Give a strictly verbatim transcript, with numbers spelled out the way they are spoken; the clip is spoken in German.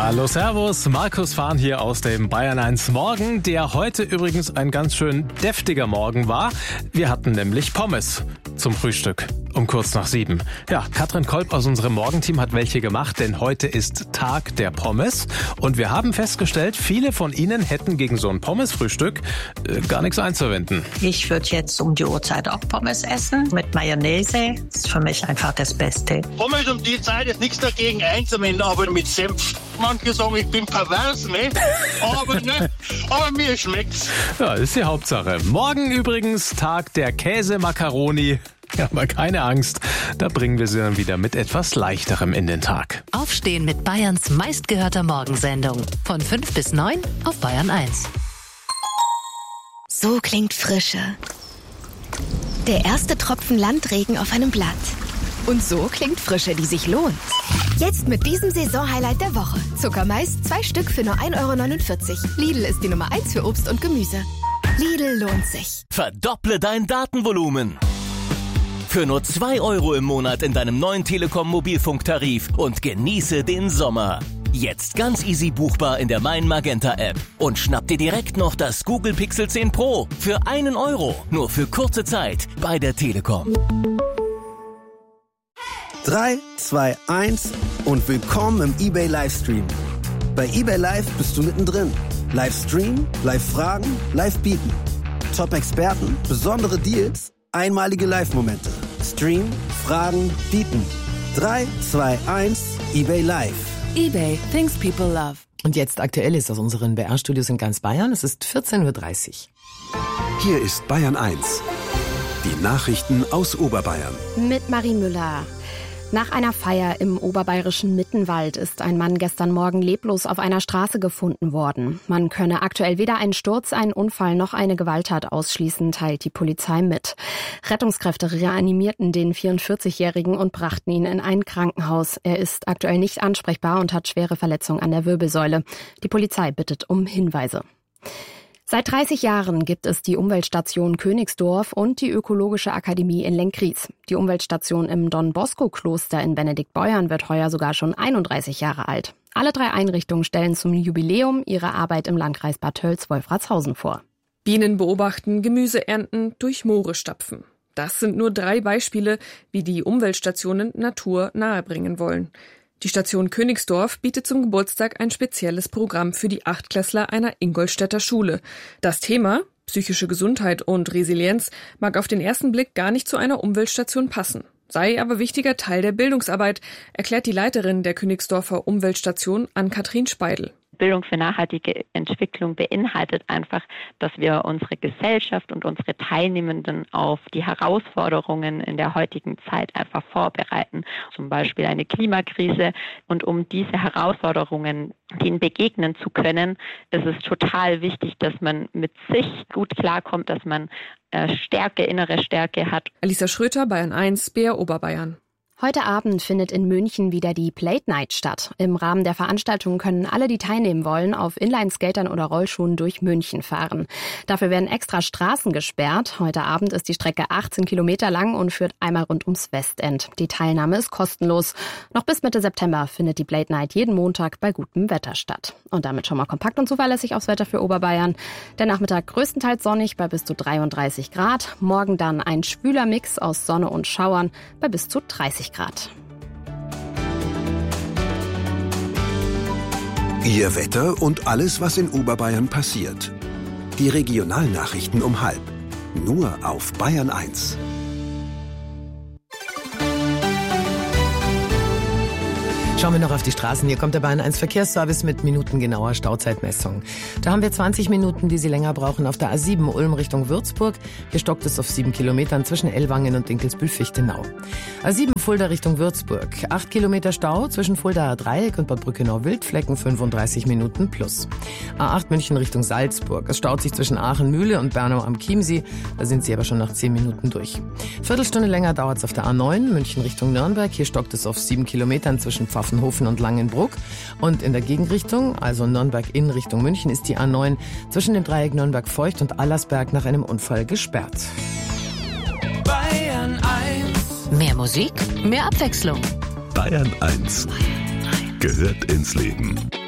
Hallo, servus, Markus Fahn hier aus dem Bayern eins Morgen, der heute übrigens ein ganz schön deftiger Morgen war. Wir hatten nämlich Pommes zum Frühstück um kurz nach sieben. Ja, Katrin Kolb aus unserem Morgenteam hat welche gemacht, denn heute ist Tag der Pommes. Und wir haben festgestellt, viele von Ihnen hätten gegen so ein Pommesfrühstück äh, gar nichts einzuwenden. Ich würde jetzt um die Uhrzeit auch Pommes essen mit Mayonnaise. Das ist für mich einfach das Beste. Pommes um die Zeit ist nichts dagegen einzuwenden, aber mit Senf. Manche sagen, ich bin pervers, ne? Aber, ne? aber mir schmeckt's. Ja, ist die Hauptsache. Morgen übrigens Tag der Käsemakaroni. Ja, aber keine Angst, da bringen wir sie dann wieder mit etwas Leichterem in den Tag. Aufstehen mit Bayerns meistgehörter Morgensendung. Von fünf bis neun auf Bayern eins. So klingt Frische. Der erste Tropfen Landregen auf einem Blatt. Und so klingt Frische, die sich lohnt. Jetzt mit diesem Saisonhighlight der Woche. Zuckermais, zwei Stück für nur ein Euro neunundvierzig. Lidl ist die Nummer eins für Obst und Gemüse. Lidl lohnt sich. Verdopple dein Datenvolumen. Für nur zwei Euro im Monat in deinem neuen Telekom-Mobilfunktarif und genieße den Sommer. Jetzt ganz easy buchbar in der Mein Magenta App. Und schnapp dir direkt noch das Google Pixel zehn Pro für einen Euro. Nur für kurze Zeit bei der Telekom. drei, zwei, eins und willkommen im eBay Livestream. Bei eBay Live bist du mittendrin. Livestream, Live-Fragen, Live-Bieten. Top-Experten, besondere Deals, einmalige Live-Momente. Stream, Fragen, Bieten. drei, zwei, eins, eBay Live. eBay, things people love. Und jetzt Aktuelles aus unseren B R-Studios in ganz Bayern. Es ist vierzehn Uhr dreißig. Hier ist Bayern eins. Die Nachrichten aus Oberbayern. Mit Marie Müller. Nach einer Feier im oberbayerischen Mittenwald ist ein Mann gestern Morgen leblos auf einer Straße gefunden worden. Man könne aktuell weder einen Sturz, einen Unfall noch eine Gewalttat ausschließen, teilt die Polizei mit. Rettungskräfte reanimierten den vierundvierzigjährigen und brachten ihn in ein Krankenhaus. Er ist aktuell nicht ansprechbar und hat schwere Verletzungen an der Wirbelsäule. Die Polizei bittet um Hinweise. Seit dreißig Jahren gibt es die Umweltstation Königsdorf und die Ökologische Akademie in Lenggries. Die Umweltstation im Don-Bosco-Kloster in Benediktbeuern wird heuer sogar schon einunddreißig Jahre alt. Alle drei Einrichtungen stellen zum Jubiläum ihre Arbeit im Landkreis Bad Tölz-Wolfratshausen vor. Bienen beobachten, Gemüse ernten, durch Moore stapfen. Das sind nur drei Beispiele, wie die Umweltstationen Natur nahebringen wollen. Die Station Königsdorf bietet zum Geburtstag ein spezielles Programm für die Achtklässler einer Ingolstädter Schule. Das Thema, psychische Gesundheit und Resilienz, mag auf den ersten Blick gar nicht zu einer Umweltstation passen, sei aber wichtiger Teil der Bildungsarbeit, erklärt die Leiterin der Königsdorfer Umweltstation Ann-Kathrin Speidel. Bildung für nachhaltige Entwicklung beinhaltet einfach, dass wir unsere Gesellschaft und unsere Teilnehmenden auf die Herausforderungen in der heutigen Zeit einfach vorbereiten. Zum Beispiel eine Klimakrise. Und um diese Herausforderungen denen begegnen zu können, ist es total wichtig, dass man mit sich gut klarkommt, dass man Stärke, innere Stärke hat. Alisa Schröter, Bayern eins, B R Oberbayern. Heute Abend findet in München wieder die Plate Night statt. Im Rahmen der Veranstaltung können alle, die teilnehmen wollen, auf Inline-Skatern oder Rollschuhen durch München fahren. Dafür werden extra Straßen gesperrt. Heute Abend ist die Strecke achtzehn Kilometer lang und führt einmal rund ums Westend. Die Teilnahme ist kostenlos. Noch bis Mitte September findet die Plate Night jeden Montag bei gutem Wetter statt. Und damit schon mal kompakt und zuverlässig aufs Wetter für Oberbayern. Der Nachmittag größtenteils sonnig bei bis zu dreiunddreißig Grad. Morgen dann ein schwüler Mix aus Sonne und Schauern bei bis zu dreißig Grad. Ihr Wetter und alles, was in Oberbayern passiert. Die Regionalnachrichten um halb. Nur auf Bayern eins. Schauen wir noch auf die Straßen. Hier kommt der Bayern eins Verkehrsservice mit minutengenauer Stauzeitmessung. Da haben wir zwanzig Minuten, die Sie länger brauchen auf der A sieben Ulm Richtung Würzburg. Hier stockt es auf sieben Kilometern zwischen Ellwangen und Dinkelsbühl-Fichtenau. A sieben Fulda Richtung Würzburg. acht Kilometer Stau zwischen Fuldaer Dreieck und Bad Brückenau-Wildflecken, fünfunddreißig Minuten plus. A acht München Richtung Salzburg. Es staut sich zwischen Aachen-Mühle und Bernau am Chiemsee. Da sind Sie aber schon nach zehn Minuten durch. Viertelstunde länger dauert es auf der A neun München Richtung Nürnberg. Hier stockt es auf sieben Kilometern zwischen Pfaffenhofen und Langenbruck. Und in der Gegenrichtung, also Nürnberg in Richtung München, ist die A neun zwischen dem Dreieck Nürnberg-Feucht und Allersberg nach einem Unfall gesperrt. Bayern eins. Mehr Musik, mehr Abwechslung. Bayern eins gehört ins Leben.